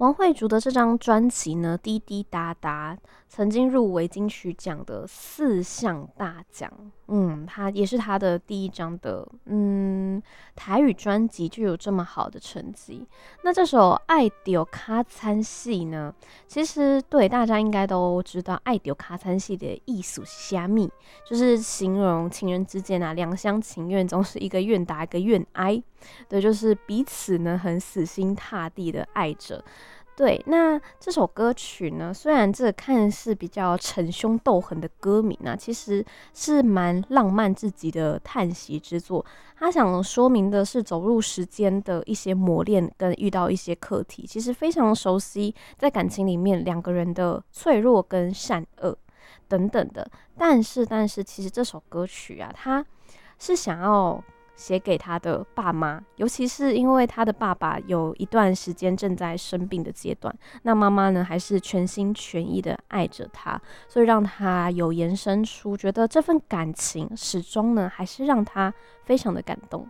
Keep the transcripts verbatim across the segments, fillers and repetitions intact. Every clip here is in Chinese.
王慧竹的这张专辑呢，滴滴答答，曾经入围金曲奖的四项大奖。嗯，他也是他的第一张的嗯台语专辑就有这么好的成绩。那这首《爱丢卡餐戏》呢，其实对大家应该都知道，《爱丢卡餐戏》的意思是虾米，就是形容情人之间啊两厢情愿，总是一个愿打一个愿挨，对，就是彼此呢很死心塌地的爱着。对，那这首歌曲呢，虽然这看似比较逞凶斗狠的歌名啊，其实是蛮浪漫至极的叹息之作。他想说明的是走入时间的一些磨练，跟遇到一些课题，其实非常熟悉在感情里面两个人的脆弱跟善恶等等的。但是，但是，其实这首歌曲啊，它是想要写给他的爸妈，尤其是因为他的爸爸有一段时间正在生病的阶段，那妈妈呢还是全心全意的爱着他，所以让他有延伸出觉得这份感情始终呢还是让他非常的感动。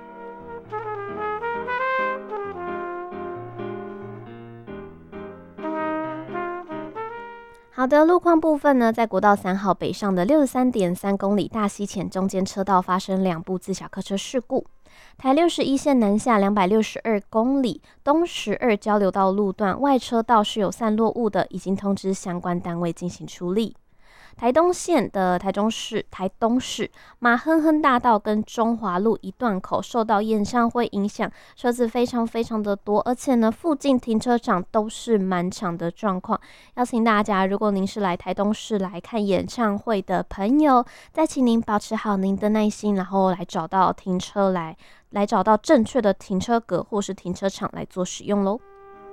好的，路况部分呢，在国道三号北上的六十三点三公里大溪前中间车道发生两部自小客车事故。台六十一线南下两百六十二公里东十二交流道路段外车道是有散落物的，已经通知相关单位进行处理。台东线的台中市台东市马亨亨大道跟中华路一段口受到演唱会影响，车子非常非常的多，而且呢附近停车场都是满场的状况。邀请大家，如果您是来台东市来看演唱会的朋友，再请您保持好您的耐心，然后来找到停车来来找到正确的停车格或是停车场来做使用咯。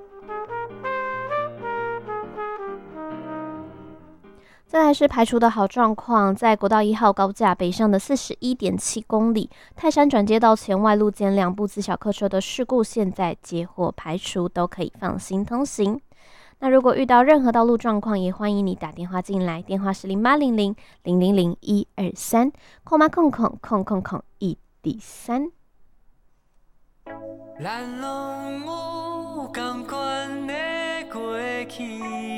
再来是排除的好状况，在国道一号高架北上的 四十一点七公里泰山转接道前外路间两部自小客车的事故现在接获排除，都可以放心通行。那如果遇到任何道路状况，也欢迎你打电话进来，电话是零八零零零零零一二三，空吗空空空空空一第三。咱拢有同款的过去。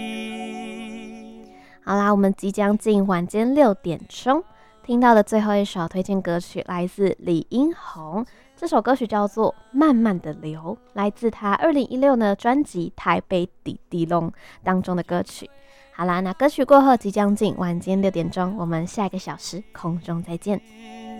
好啦，我们即将进晚间六点钟，听到的最后一首推荐歌曲来自李英宏，这首歌曲叫做《慢慢的流》，来自他二零一六的专辑《台北滴滴龙》当中的歌曲。好啦，那歌曲过后即将进晚间六点钟，我们下一个小时空中再见。